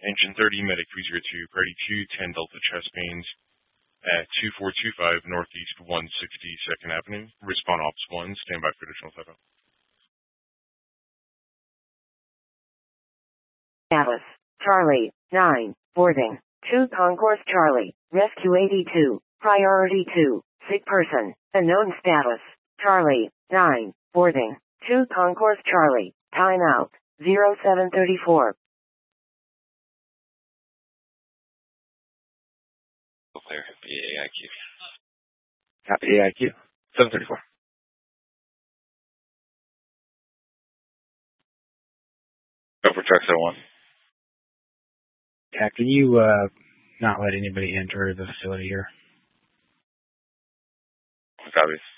Engine 30, Medic 302, Priority 2, 10 Delta chest pains at 2425 Northeast 162nd Avenue. Respond Ops 1, stand by for additional typo. Status, Charlie, 9, boarding, 2 Concourse Charlie, Rescue 82, Priority 2, sick person, unknown status, Charlie, 9, boarding, 2 Concourse Charlie, timeout, 0734. Clear, BAIQ. Copy AIQ, 734. Go for truck 01. Yeah, can you not let anybody enter the facility here? Copies.